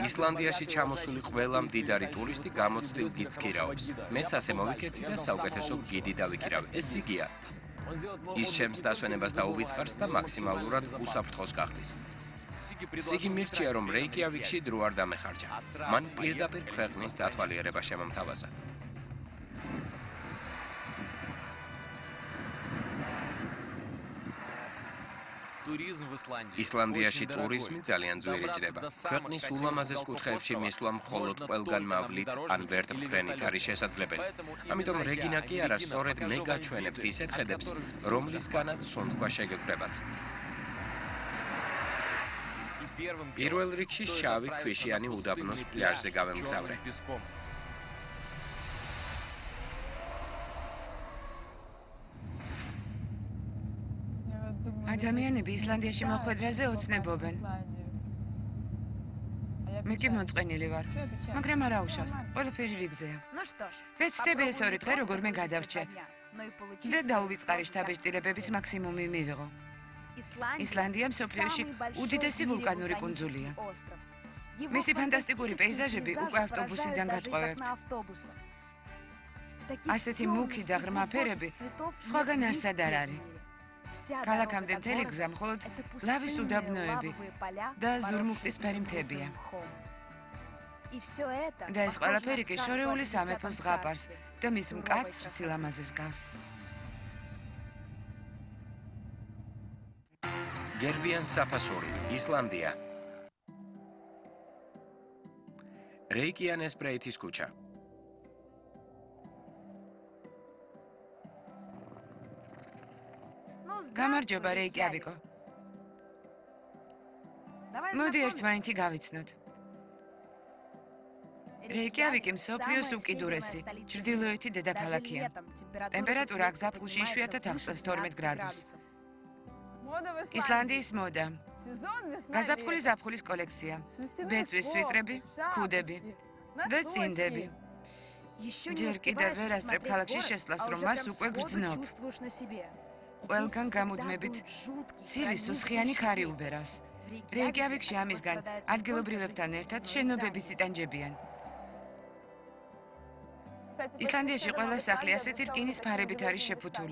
ისლანდიაში ჩამოსული ყველა მდიდარი ტურისტი გამოცდილ გიდს ქირაობს. მეც ასე მოვიქეცი და საუკეთესო გიდი დავიქირავ. ეს სიგია. ის ჩემს დასვენებას დაუვიწყარს და მაქსიმალურად უსაფრთხოს გახდის. სიგი მირჩია, რომ რეიკიავიკში დრო არ დამეხარჯა. მან პირდაპირ ქვეყნის დათვალიერება შემომთავაზა. ისლანდიაში ტურიზმი ძალიან ძვირი ჯდება. ქვეყნის ულამაზეს კუთხეებში მისვლა მხოლოდ ყველგან მავლით ან ვერტმფრენით არის შესაძლებელი. ამიტომ რეგინა კი არა, სწორედ მე გაჩვენებთ ისეთ ხედებს, რომლისგანაც სუნთქვა შეგეკვდებათ. პირველ რიგში შავი ქვიშიანი უდაბნოს პლაჟზე გავემგზავრე. ადამიანები ისლანდიაში მოხვედრაზე ოცნებობენ. მე კი მოწყენილი ვარ, მაგრამ არ აუშავს. ყველაფერი რიგზეა. ვეცდები ეს ორი დღე როგორ მე გადავრჩე და დაუვიწყარი შთაბეჭდილებების მაქსიმუმი მივიღო. ისლანდია მსოფლიოში უდიდესი ვულკანური კუნძულია. მისი ფანტასტიკური პეიზაჟები უკვე ავტობუსიდან გატყვევებთ. ასეთი მუქი და ღრმა ფერები სხვაგან არსად არ არის. ქალაქამდე მთელი გზა მხოლოდ ლავის უდაბნოები და ზურმუხტისფერი მთებია. და ეს ყველაფერი კი შორეული სამეფოს ზღაპარს და მის მკაცრ სილამაზეს გავს. გერბიან საფასური, ისლანდია. რეიკიანეს ბრეითის ქუჩა. გამარჯობა, რეიკიავიკო. მოდი ერთმანეთი გავიცნოთ. რეიკიავიკი მსოფლიოს უკიდურესი, ჩრდილოეთი დედაქალაქია. ტემპერატურა აქ ზაფხულში იშვიათად აღწევს 12 გრადუსს. ისლანდიის მოდა. გაზაფხული ზაფხულის კოლექცია. ბეწვის სვიტრები, ქუდები და წინდები. ჯერ კიდევ ვერ ასწრებ ქალაქში შესვლას, რომ მას უკვე გრძნობ. ყველგან გამუდმებით ცივი სუსხიანი ქარი უბერავს. რეიკიავიკში ამისგან ადგილობრივებთან ერთად შენობების იტანჯებიან. ისლანდიაში ყველა სახლი ასეთი რკინის ფარებით არის შეფუთული.